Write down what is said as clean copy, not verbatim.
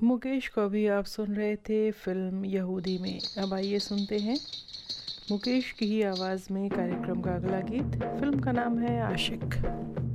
मुकेश को भी आप सुन रहे थे फिल्म यहूदी में। अब आइए सुनते हैं मुकेश की ही आवाज़ में कार्यक्रम का अगला गीत। फिल्म का नाम है आशिक।